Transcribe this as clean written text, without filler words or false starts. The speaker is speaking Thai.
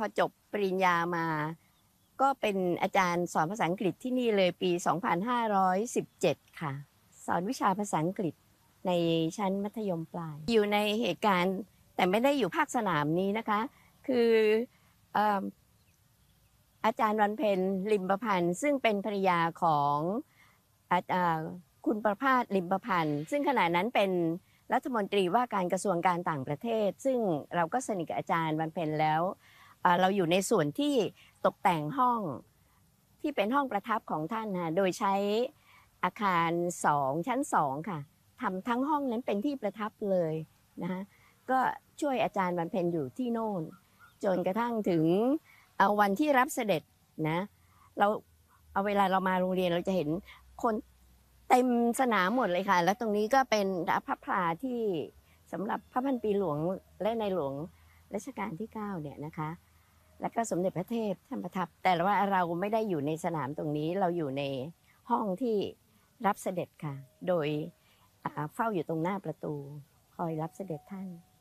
อจบปริญญามาก็เป็นอาจารย์สอนภาษาอังกฤษที่นี่เลยปี 2517 ค่ะสอนวิชาภาษาอังกฤษในชั้นมัธยมปลายอยู่ในเหตุการณ์แต่ไม่ได้อยู่ภาคสนามนี้นะคะคืออาจารย์วันเพ็ญลิมประพันธ์ซึ่งเป็นภรรยาของคุณประภาสลิมประพันธ์ซึ่งขณะนั้นเป็นรัฐมนตรีว่าการกระทรวงการต่างประเทศซึ่งเราก็สนิทกับอาจารย์วันเพ็ญแล้วเราอยู่ในส่วนที่ตกแต่งห้องที่เป็นห้องประทับของท่านนะโดยใช้อาคาร2ชั้น2ค่ะทำทั้งห้องนั้นเป็นที่ประทับเลยนะคะก็ช่วยอาจารย์วันเพ็ญอยู่ที่โน่นจนกระทั่งถึงวันที่รับเสด็จนะเราเอาเวลาเรามาโรงเรียนเราจะเห็นคนเต็มสนามหมดเลยค่ะแล้วตรงนี้ก็เป็นพระพลาที่สำหรับพระพันปีหลวงและในหลวงรัชกาลที่9เนี่ยนะคะแล้วก็สมเด็จพระเทพท่านประทับแต่ว่าเราไม่ได้อยู่ในสนามตรงนี้เราอยู่ในห้องที่รับเสด็จค่ะโดยเฝ้าอยู่ตรงหน้าประตูคอยรับเสด็จท่าน